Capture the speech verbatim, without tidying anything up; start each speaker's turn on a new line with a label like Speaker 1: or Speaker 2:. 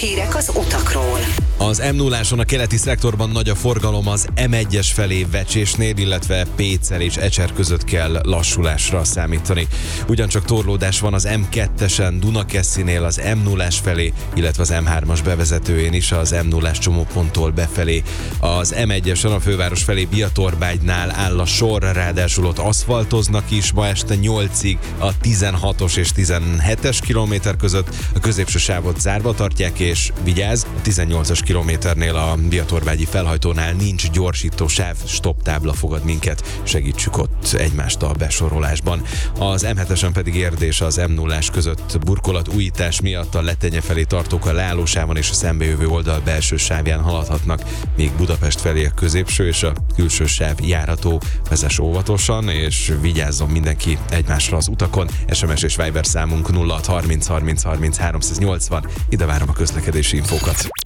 Speaker 1: Hírek az utakról.
Speaker 2: Az em nulláson a keleti szektorban nagy a forgalom, az em egyes felé Vecsésnél, illetve Pécel és Ecser között kell lassulásra számítani. Ugyancsak torlódás van az em kettesen Dunakeszinél az em nullás felé, illetve az em hármas bevezetőjén is az em nullás csomóponttól befelé. Az em egyesen a főváros felé Biatorbágynál áll a sor, ráadásul ott aszfaltoznak is ma este nyolcig a tizenhatos és tizenhetes kilométer között, a középső sávot zárva tartják, és vigyázz, a tizennyolcas kilométernél a Biatorbágyi felhajtónál nincs gyorsító sáv, stop tábla fogad minket, segítsük ott egymást a besorolásban. Az em hetesen pedig Érdés az em nullás között burkolat újítás miatt a Letenye felé tartók a leállósávon és a szembejövő oldal belső sávján haladhatnak, míg Budapest felé a középső és a külső sáv járható. Vezess óvatosan, és vigyázzon mindenki egymásra az utakon. es em es és Viber számunk nulla hat harminc harminc harminc háromszáznyolcvan. Ide várom a közlekedési infókat.